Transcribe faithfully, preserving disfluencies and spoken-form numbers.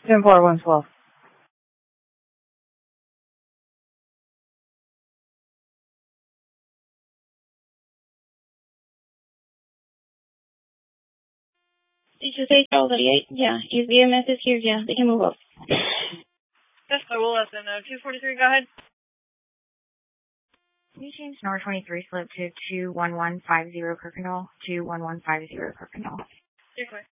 ten four one twelve. Did you say Charles thirty-eight? Yeah. If the E M S is here, yeah, they can move up. That's the rule. That's in uh, two forty-three. Go ahead. Can you change North twenty-three slip to two one one five zero Kirkendall? two one one five zero Kirkendall. You're clear.